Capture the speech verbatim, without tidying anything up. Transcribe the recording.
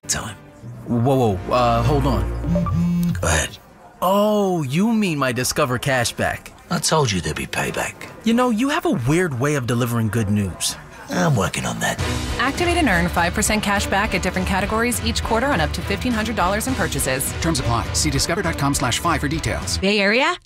time. Whoa, whoa, uh, hold on. Go ahead. Oh, you mean my Discover cashback. I told you there'd be payback. You know, you have a weird way of delivering good news. I'm working on that. Activate and earn five percent cash back at different categories each quarter on up to fifteen hundred dollars in purchases. Terms apply. See discover.com slash five for details. Bay Area?